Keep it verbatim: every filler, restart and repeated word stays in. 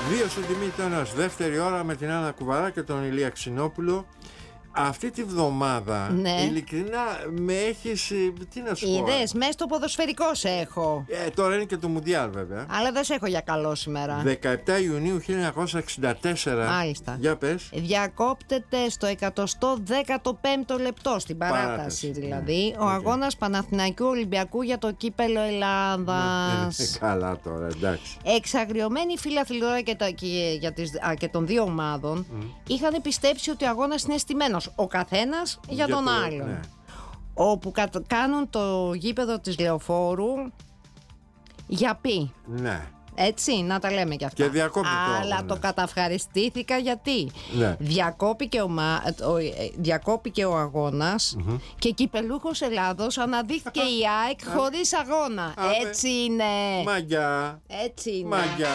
Δύο στον Τιμήτωνος, δεύτερη ώρα με την Άννα Κουβαρά και τον Ηλία Ξινόπουλο. Αυτή τη βδομάδα, ναι. ειλικρινά με έχεις, τι να σου πω. Είδες, μέσα στο ποδοσφαιρικό σε έχω. Ε, τώρα είναι και το Μουντιάλ βέβαια. Αλλά δεν σε έχω για καλό σήμερα. δεκαεπτά Ιουνίου χίλια εννιακόσια εξήντα τέσσερα. Μάλιστα. Για πες. Διακόπτεται στο εκατοστό δέκατο πέμπτο λεπτό, στην παράταση, Παράταση, δηλαδή, ναι. ο Okay. αγώνας Παναθηναϊκού Ολυμπιακού για το κύπελο Ελλάδας. Ναι, καλά τώρα, εντάξει. Εξαγριωμένοι φίλαθλοι τώρα και, τα, και, για τις, α, και των δύο ομάδων mm. είχαν πιστέψει ότι ο αγώνας είναι στημένος. Ο καθένας για, για τον το, άλλον. Ναι. Όπου κα, κάνουν το γήπεδο της Λεωφόρου για πει. Ναι. Έτσι, να τα λέμε κι αυτά. Και διακόπτει το Αλλά αγώνα. το καταυχαριστήθηκα γιατί ναι. διακόπηκε, ο, ο, διακόπηκε ο αγώνας mm-hmm. και κυπελούχος Ελλάδος αναδείχθηκε η ΑΕΚ χωρίς αγώνα. Έτσι είναι. Μαγιά. Έτσι είναι. Μαγιά.